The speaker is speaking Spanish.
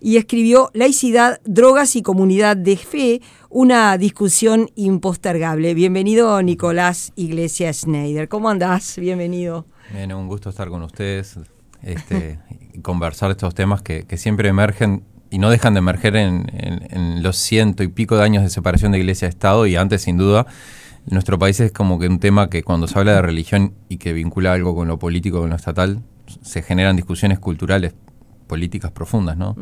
y escribió Laicidad, drogas y comunidad de fe, una discusión impostergable. Bienvenido, Nicolás Iglesias Schneider. ¿Cómo andás? Bienvenido. Bien, un gusto estar con ustedes y conversar estos temas que siempre emergen y no dejan de emerger en los 100 y pico de años de separación de Iglesia-Estado, y antes, sin duda. En nuestro país es como que un tema que cuando se habla de religión y que vincula algo con lo político, con lo estatal, se generan discusiones culturales, políticas profundas, ¿no?